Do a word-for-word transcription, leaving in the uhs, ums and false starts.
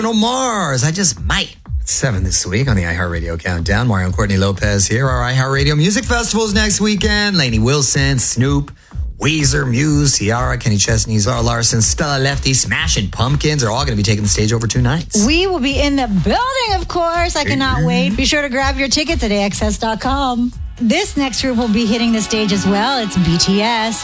Bruno Mars. I just might. It's seven this week on the iHeartRadio Countdown. Mario and Courtney Lopez here. Our iHeartRadio Music Festival's next weekend. Lainey Wilson, Snoop, Weezer, Muse, Ciara, Kenny Chesney, Zara Larson, Stella Lefty, Smashing Pumpkins are all going to be taking the stage over two nights. We will be in the building, of course. I cannot wait. Be sure to grab your tickets at A X S dot com. This next group will be hitting the stage as well. It's B T S.